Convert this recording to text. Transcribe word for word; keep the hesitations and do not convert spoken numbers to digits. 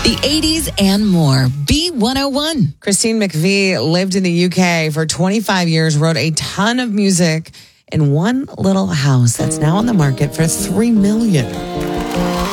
The eighties and more. B one oh one. Christine McVie lived in the U K for twenty-five years, wrote a ton of music in one little house that's now on the market for three million dollars.